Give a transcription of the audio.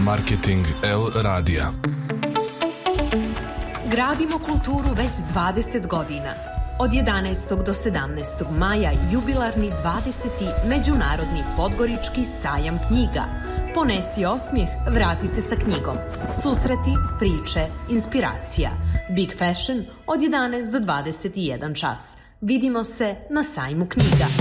Marketing L radija. Gradimo kulturu već 20 godina. Od 11. do 17. maja jubilarni 20. Međunarodni Podgorički sajam knjiga. Ponesi osmijeh, vrati se sa knjigom. Susreti, priče, inspiracija. Big Fashion od 11 do 21 čas. Vidimo se na sajmu knjiga.